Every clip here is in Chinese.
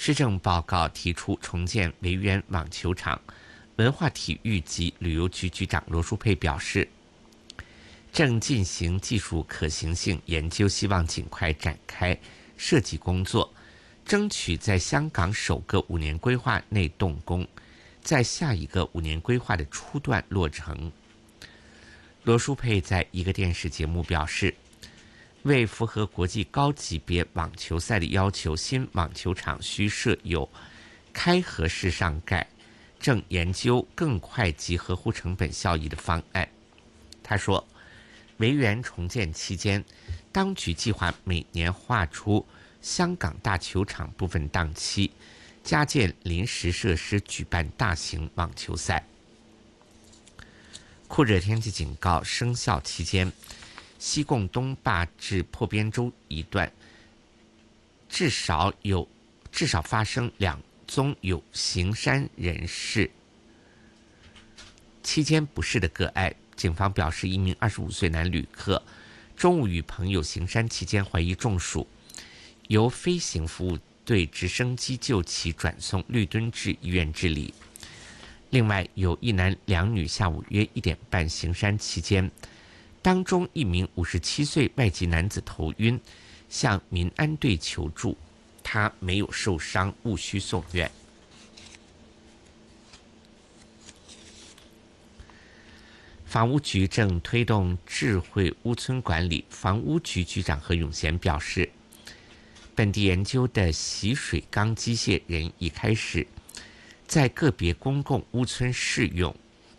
施政报告提出重建维园网球场，文化体育及旅游局局长罗淑佩表示，正进行技术可行性研究，希望尽快展开设计工作，争取在香港首个5年规划内动工，在下一个5年规划的初段落成。罗淑佩在一个电视节目表示，为符合国际高级别网球赛的要求，新网球场需设有开合式上盖，正研究更快及合乎成本效益的方案。他说，维园重建期间，当局计划每年划出香港大球场部分档期，加建临时设施举办大型网球赛。酷热天气警告生效期间，西贡东坝至破边洲一段至少发生2宗有行山人士期间不适的个案。警方表示，一名25岁男旅客中午与朋友行山期间怀疑中暑，由飞行服务队直升机救其，转送绿墩治医院治理。另外，有1男2女下午约1点半行山期间，当中一名57岁外籍男子头晕，向民安队求助，他没有受伤，毋需送院。房屋局正推动智慧屋村管理，房屋局局长何永贤表示，本地研究的洗水缸机械人已开始在个别公共屋村试用，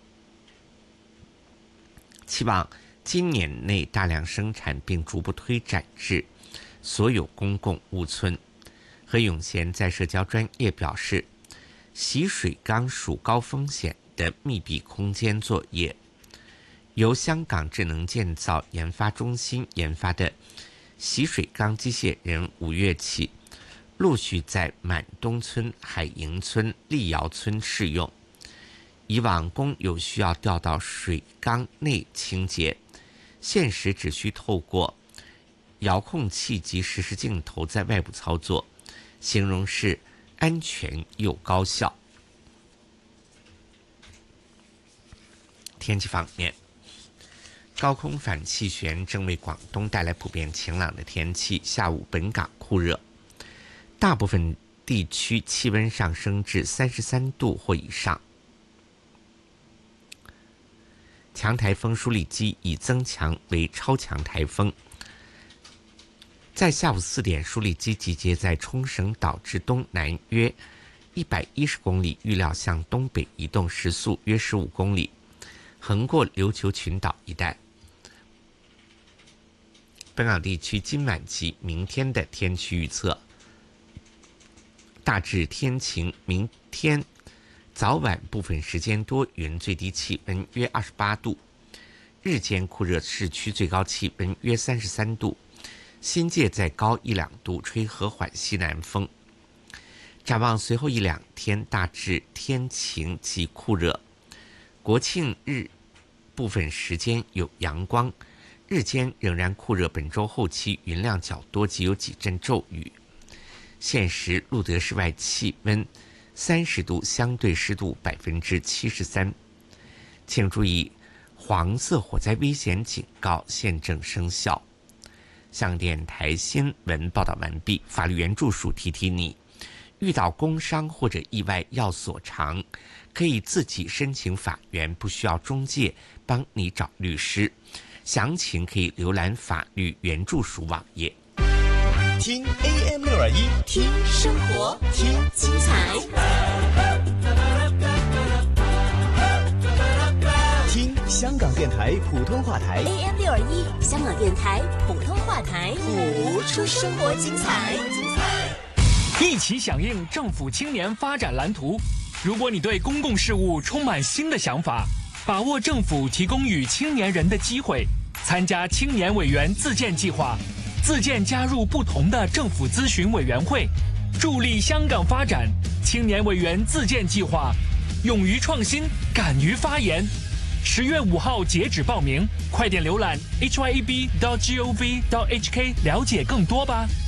期望今年内大量生产并逐步推展至所有公共屋村。何永贤在社交专页表示，洗水缸属高风险的密闭空间作业，由香港智能建造研发中心研发的洗水缸机械人5月起陆续在满东村、海营村、利窑村试用。以往工友需要调到水缸内清洁，现时只需透过遥控器及实时镜头在外部操作，形容是安全又高效。天气方面，高空反气旋正为广东带来普遍晴朗的天气，下午本港酷热，大部分地区气温上升至33度或以上。强台风舒力基已增强为超强台风，在下午4点，舒力基集结在冲绳岛之东南约110公里，预料向东北移动，时速约15公里，横过琉球群岛一带。本港地区今晚及明天的天气预测，大致天晴，明天早晚部分时间多云，最低气温约28度，日间酷热，市区最高气温约33度，新界再高1-2度，吹和缓西南风。展望随后1-2天大致天晴及酷热，国庆日部分时间有阳光，日间仍然酷热，本周后期云量较多及有几阵骤雨。现时路德室外气温30度，相对湿度73%。请注意，黄色火灾危险警告现正生效。向电台新闻报道完毕。法律援助署提提你，遇到工伤或者意外要索偿，可以自己申请法援，不需要中介帮你找律师。详情可以浏览法律援助署网页。 听 AM621， 听生活，听精彩，听香港电台普通话台 AM621， 香港电台普通话台， 谱出生活精彩。 一起响应政府青年发展蓝图。如果你对公共事务充满新的想法，把握政府提供与青年人的机会，参加青年委员自荐计划，自荐加入不同的政府咨询委员会，助力香港发展。青年委员自荐计划，勇于创新，敢于发言。10月5号截止报名，快点浏览 hyeb.gov.hk 了解更多吧。